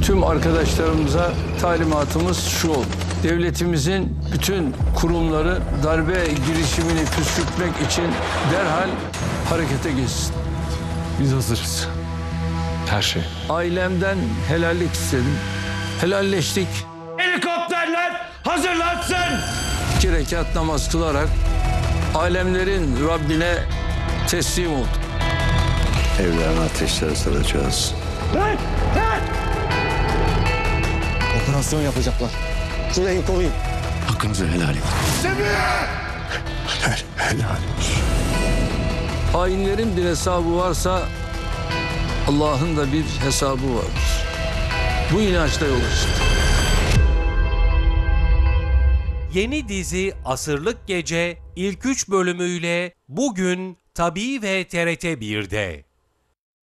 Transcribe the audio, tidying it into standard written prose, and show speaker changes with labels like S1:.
S1: Tüm arkadaşlarımıza talimatımız şu oldu. Devletimizin bütün kurumları darbe girişimini püskürtmek için derhal harekete geçsin.
S2: Biz hazırız. Her şey.
S1: Ailemden helallik istedim. Helalleştik.
S3: Helikopterler hazırlansın.
S1: 2 rekat namaz kılarak alemlerin Rabbine teslim oldum.
S4: Evlerini ateşlere saracağız.
S5: Operasyon yapacaklar. Şurayı koruyun.
S4: Hakkınızı helal edin. Helal.
S1: Hainlerin bir hesabı varsa Allah'ın da bir hesabı vardır. Bu inançla yola çıktım.
S6: Yeni dizi Asırlık Gece ilk 3 bölümüyle bugün Tabii ve TRT 1'de.